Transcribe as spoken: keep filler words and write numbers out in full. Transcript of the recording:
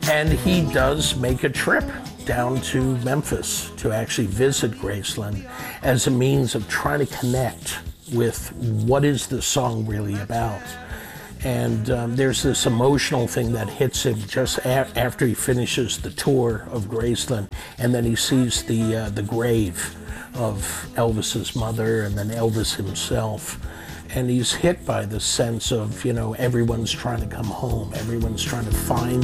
And he does make a trip down to Memphis to actually visit Graceland as a means of trying to connect with what is the song really about. And um, there's this emotional thing that hits him just a- after he finishes the tour of Graceland, and then he sees the uh, the grave of Elvis's mother and then Elvis himself. And he's hit by the sense of, you know, everyone's trying to come home, everyone's trying to find